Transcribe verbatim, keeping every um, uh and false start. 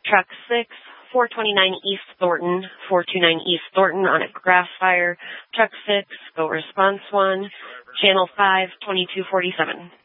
Truck six, four twenty-nine East Thornton, four twenty-nine East Thornton on a grass fire. Truck six, go response one, channel five, twenty-two forty-seven.